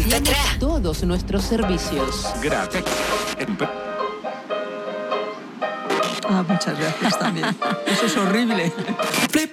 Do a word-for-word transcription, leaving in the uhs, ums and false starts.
Tenemos todos nuestros servicios. Gracias. Ah, muchas gracias también. Eso es horrible.